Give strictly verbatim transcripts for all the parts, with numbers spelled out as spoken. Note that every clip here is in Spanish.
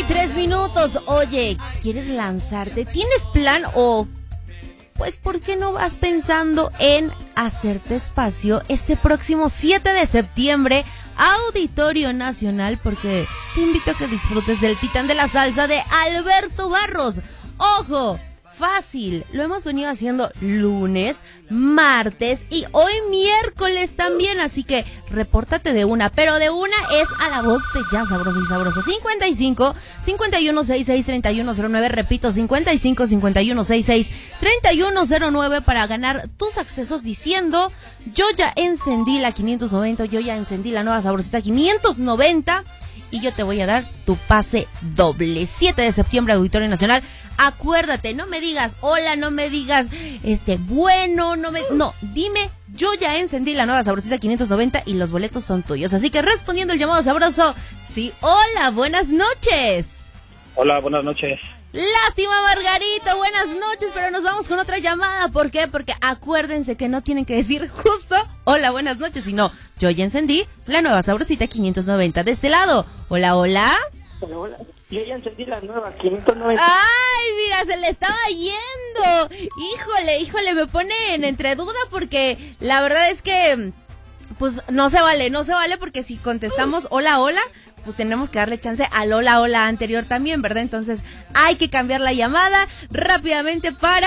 y tres minutos. Oye, ¿quieres lanzarte? ¿Tienes plan o pues por qué no vas pensando en hacerte espacio este próximo siete de septiembre, Auditorio Nacional? Porque te invito a que disfrutes del Titán de la Salsa de Alberto Barros. ¡Ojo! Fácil, lo hemos venido haciendo lunes, martes y hoy miércoles también, así que repórtate de una, pero de una es a la voz de Ya Sabroso y Sabrosa. Cincuenta y cinco, cincuenta y uno sesenta y seis, treinta y uno cero nueve, repito, cincuenta y cinco, cincuenta y uno sesenta y seis, treinta y uno cero nueve para ganar tus accesos diciendo: yo ya encendí la quinientos noventa, yo ya encendí la nueva sabrosita quinientos noventa. Y yo te voy a dar tu pase doble. siete de septiembre, Auditorio Nacional. Acuérdate, no me digas hola, no me digas este bueno, no me no, dime, yo ya encendí la nueva sabrosita quinientos noventa y los boletos son tuyos. Así que respondiendo el llamado sabroso, sí, hola, buenas noches. Hola, buenas noches. Lástima, Margarito, buenas noches, pero nos vamos con otra llamada. ¿Por qué? Porque acuérdense que no tienen que decir justo hola, buenas noches, sino yo ya encendí la nueva sabrosita quinientos noventa. De este lado, hola, hola. Hola, hola. Yo ya encendí la nueva quinientos noventa. Ay, mira, se le estaba yendo. Híjole, híjole, me pone en entre duda porque la verdad es que pues no se vale, no se vale porque si contestamos hola, hola, pues tenemos que darle chance al hola, hola anterior también, ¿verdad? Entonces hay que cambiar la llamada rápidamente para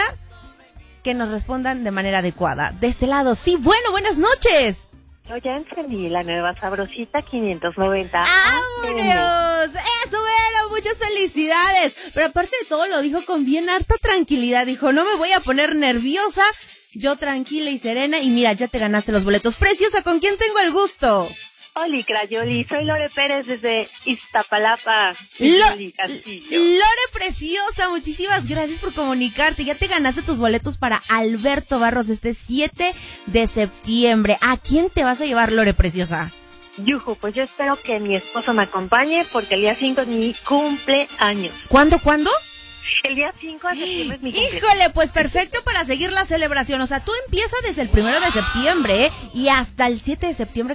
que nos respondan de manera adecuada. De este lado, sí, bueno, buenas noches. Yo ya encendí la nueva sabrosita quinientos noventa. ¡Vámonos! Eso, bueno, muchas felicidades. Pero aparte de todo lo dijo con bien harta tranquilidad. Dijo, no me voy a poner nerviosa, yo tranquila y serena. Y mira, ya te ganaste los boletos. Preciosa, ¿con quién tengo el gusto? Oli, Crayoli, soy Lore Pérez desde Iztapalapa. Lo, Castillo. Lore preciosa, muchísimas gracias por comunicarte. Ya te ganaste tus boletos para Alberto Barros este siete de septiembre. ¿A quién te vas a llevar, Lore preciosa? Yuju, pues yo espero que mi esposo me acompañe porque el día cinco es mi cumpleaños. ¿Cuándo, cuándo? El día cinco de septiembre es mi cumpleaños. Híjole, pues perfecto para seguir la celebración. O sea, tú empiezas desde el primero de septiembre, ¿eh? Y hasta el siete de septiembre